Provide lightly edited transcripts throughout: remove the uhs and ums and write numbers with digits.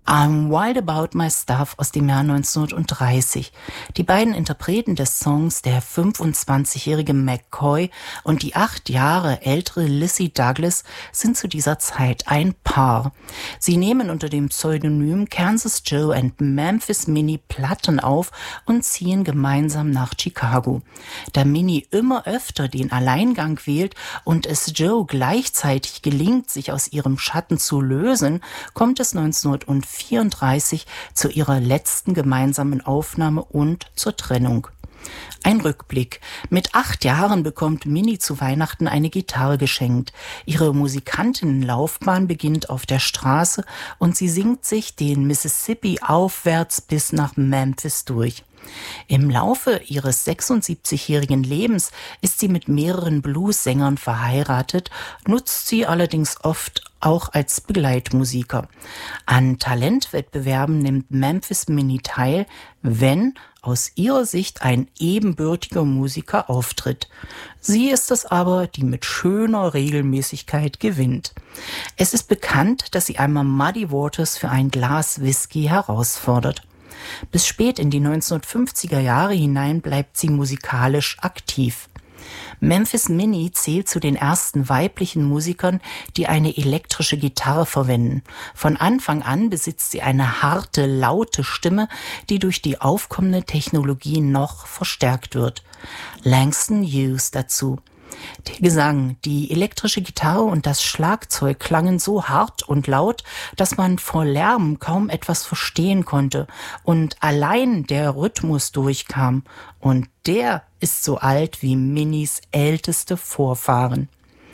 I'm Wild About My Stuff aus dem Jahr 1930. Die beiden Interpreten des Songs, der 25-jährige McCoy und die 8 Jahre ältere Lizzie Douglas, sind zu dieser Zeit ein Paar. Sie nehmen unter dem Pseudonym Kansas Joe and Memphis Minnie Platten auf und ziehen gemeinsam nach Chicago. Da Minnie immer öfter den Alleingang wählt und es Joe gleichzeitig gelingt, sich aus ihrem Schatten zu lösen, kommt es 1934 zu ihrer letzten gemeinsamen Aufnahme und zur Trennung. Ein Rückblick. Mit 8 Jahren bekommt Minnie zu Weihnachten eine Gitarre geschenkt. Ihre Musikantinnenlaufbahn beginnt auf der Straße und sie singt sich den Mississippi aufwärts bis nach Memphis durch. Im Laufe ihres 76-jährigen Lebens ist sie mit mehreren Blues-Sängern verheiratet, nutzt sie allerdings oft auch als Begleitmusiker. An Talentwettbewerben nimmt Memphis Minnie teil, wenn aus ihrer Sicht ein ebenbürtiger Musiker auftritt. Sie ist es aber, die mit schöner Regelmäßigkeit gewinnt. Es ist bekannt, dass sie einmal Muddy Waters für ein Glas Whisky herausfordert. Bis spät in die 1950er Jahre hinein bleibt sie musikalisch aktiv. Memphis Minnie zählt zu den ersten weiblichen Musikern, die eine elektrische Gitarre verwenden. Von Anfang an besitzt sie eine harte, laute Stimme, die durch die aufkommende Technologie noch verstärkt wird. Langston Hughes dazu. Der Gesang, die elektrische Gitarre und das Schlagzeug klangen so hart und laut, dass man vor Lärm kaum etwas verstehen konnte und allein der Rhythmus durchkam. Und der ist so alt wie Minnies älteste Vorfahren.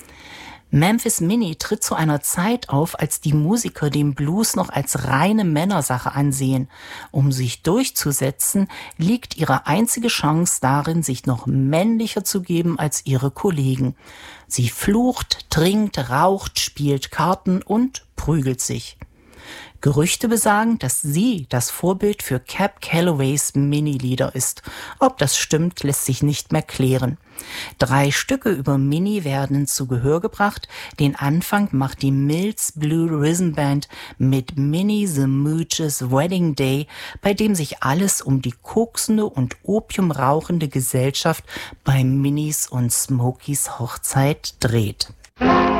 Memphis Minnie tritt zu einer Zeit auf, als die Musiker den Blues noch als reine Männersache ansehen. Um sich durchzusetzen, liegt ihre einzige Chance darin, sich noch männlicher zu geben als ihre Kollegen. Sie flucht, trinkt, raucht, spielt Karten und prügelt sich. Gerüchte besagen, dass sie das Vorbild für Cab Callaways Minnie-Lieder ist. Ob das stimmt, lässt sich nicht mehr klären. 3 Stücke über Minnie werden zu Gehör gebracht. Den Anfang macht die Mills Blue Rhythm Band mit Minnie the Mooch's Wedding Day, bei dem sich alles um die koksende und opiumrauchende Gesellschaft bei Minnies und Smokies Hochzeit dreht.